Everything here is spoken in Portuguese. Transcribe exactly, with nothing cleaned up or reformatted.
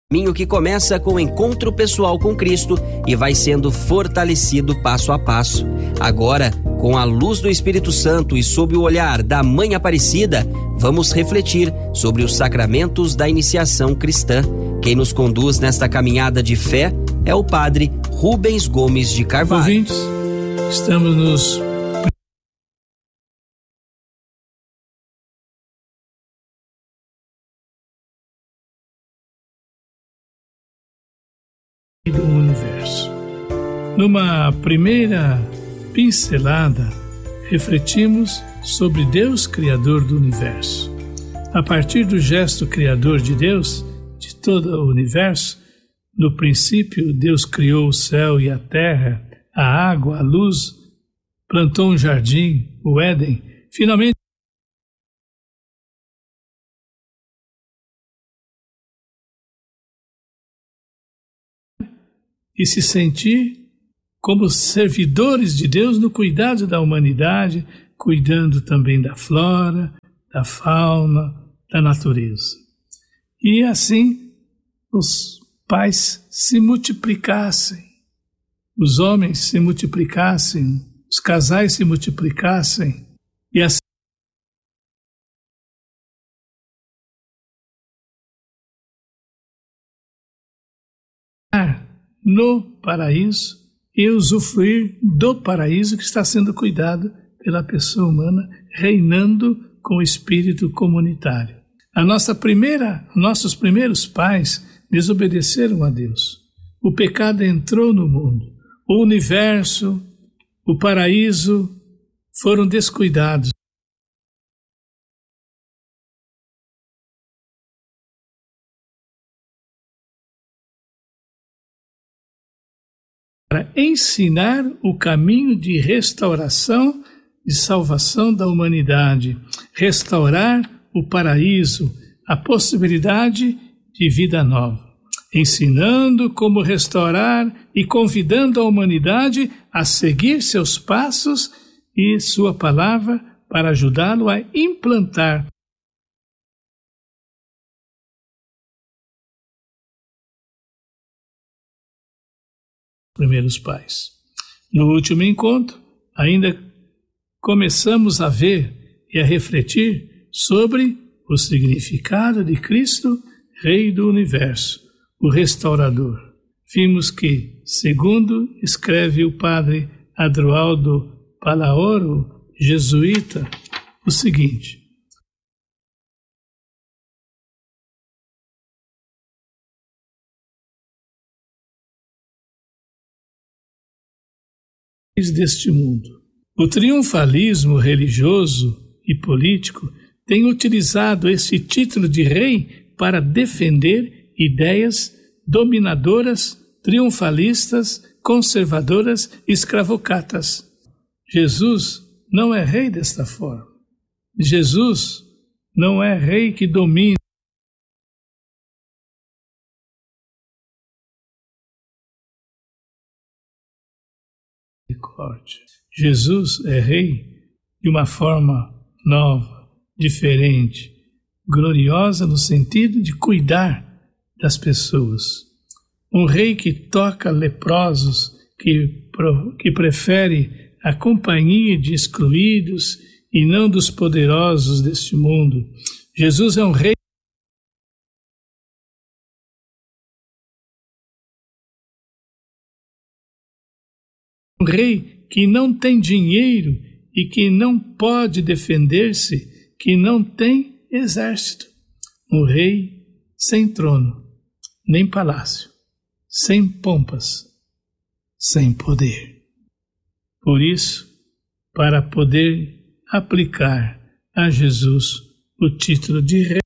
Caminho que começa com o encontro pessoal com Cristo e vai sendo fortalecido passo a passo. Agora, com a luz do Espírito Santo e sob o olhar da Mãe Aparecida, vamos refletir sobre os sacramentos da iniciação cristã. Quem nos conduz nesta caminhada de fé é o Padre Rubens Gomes de Carvalho. Ouvintes, estamos nos do universo. Numa primeira pincelada, refletimos sobre Deus Criador do universo. A partir do gesto criador de Deus, de todo o universo, no princípio Deus criou o céu e a terra, a água, a luz, plantou um jardim, o Éden. Finalmente, e se sentir como servidores de Deus no cuidado da humanidade, cuidando também da flora, da fauna, da natureza. E assim os pais se multiplicassem, os homens se multiplicassem, os casais se multiplicassem, e assim no paraíso e usufruir do paraíso que está sendo cuidado pela pessoa humana, reinando com o espírito comunitário. A nossa primeira, nossos primeiros pais desobedeceram a Deus. O pecado entrou no mundo. O universo, o paraíso foram descuidados. Para ensinar o caminho de restauração, de salvação da humanidade, restaurar o paraíso, a possibilidade de vida nova, ensinando como restaurar e convidando a humanidade a seguir seus passos e sua palavra para ajudá-lo a implantar primeiros pais. No último encontro, ainda começamos a ver e a refletir sobre o significado de Cristo, Rei do Universo, o Restaurador. Vimos que, segundo escreve o padre Adroaldo Palaoro, jesuíta, o seguinte: deste mundo. O triunfalismo religioso e político tem utilizado esse título de rei para defender ideias dominadoras, triunfalistas, conservadoras e escravocatas. Jesus não é rei desta forma. Jesus não é rei que domina. Jesus é rei de uma forma nova, diferente, gloriosa no sentido de cuidar das pessoas. Um rei que toca leprosos, que, que prefere a companhia de excluídos e não dos poderosos deste mundo. Jesus é um rei um rei que não tem dinheiro e que não pode defender-se, que não tem exército. Um rei sem trono, nem palácio, sem pompas, sem poder. Por isso, para poder aplicar a Jesus o título de rei,